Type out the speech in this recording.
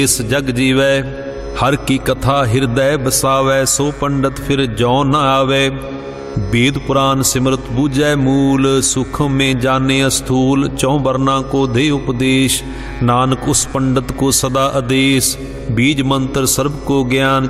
इस जग जीवै, हर की कथा हृदय बसावै, सो पंडित फिर जौ न आवे। वेद पुराण सिमरत बूझै मूल, सुख में जाने स्थूल। चौं वर्णा को दे उपदेश, नानक उस पंडित को सदा आदेश। बीज मंत्र सर्व को ज्ञान,